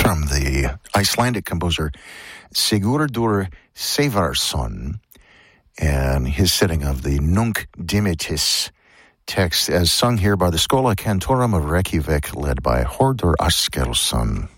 from the Icelandic composer Sigurdur Sævarsson and his setting of the Nunc Dimittis text as sung here by the Schola Cantorum of Reykjavik, led by Hordur Askelsson.